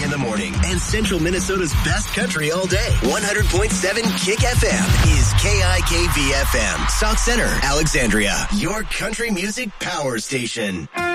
in the morning and Central Minnesota's best country all day. 100.7 Kick FM is KIKV FM. South Center, Alexandria. Your country music power station.